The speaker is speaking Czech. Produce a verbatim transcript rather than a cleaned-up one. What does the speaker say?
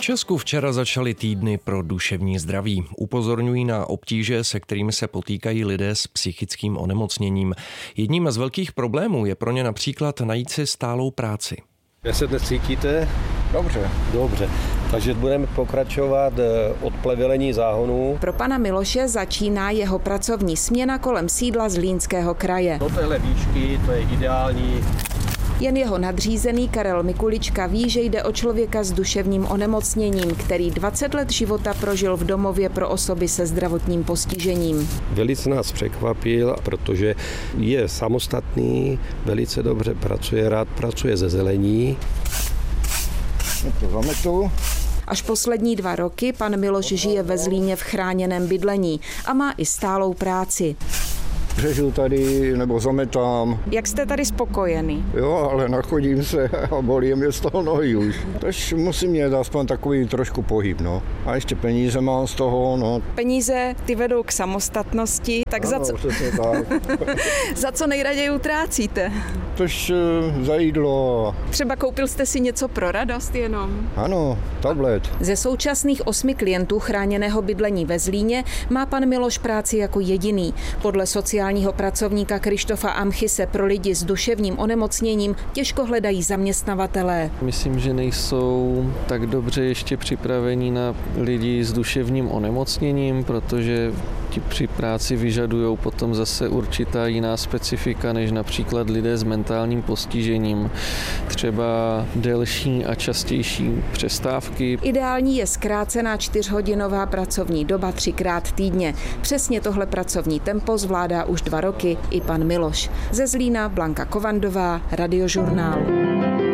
Česku včera začaly týdny pro duševní zdraví. Upozorňují na obtíže, se kterými se potýkají lidé s psychickým onemocněním. Jedním z velkých problémů je pro ně například najít si stálou práci. Jak se dnes cítíte? Dobře. Dobře. Takže budeme pokračovat od plevelení záhonů. Pro pana Miloše začíná jeho pracovní směna kolem sídla Zlínského kraje. Do téhle výšky to je ideální. Jen jeho nadřízený Karel Mikulička ví, že jde o člověka s duševním onemocněním, který dvacet let života prožil v domově pro osoby se zdravotním postižením. Velice nás překvapil, protože je samostatný, velice dobře pracuje, rád pracuje ze zelení. To zametu. Až poslední dva roky pan Miloš žije ve Zlíně v chráněném bydlení a má i stálou práci. Řežu tady nebo zametám. Jak jste tady spokojený? Jo, ale nachodím se a bolí mě z toho nohy už. Takže musím mít aspoň takový trošku pohyb, no. A ještě peníze mám z toho, no. Peníze ty vedou k samostatnosti, tak ano, za co, tak. za co nejraději utrácíte? Tož za jídlo. Třeba koupil jste si něco pro radost jenom? Ano, tablet. Ze současných osmi klientů chráněného bydlení ve Zlíně má pan Miloš práci jako jediný. Podle sociálního pracovníka Krištofa Amchy se pro lidi s duševním onemocněním těžko hledají zaměstnavatelé. Myslím, že nejsou tak dobře ještě připravení na lidi s duševním onemocněním, protože ti při práci vyžadují potom zase určitá jiná specifika než například lidé s mentálním postižením. Třeba delší a častější přestávky. Ideální je zkrácená čtyřhodinová pracovní doba třikrát týdně. Přesně tohle pracovní tempo zvládá už dva roky i pan Miloš. Ze Zlína Blanka Kovandová, Radiožurnál.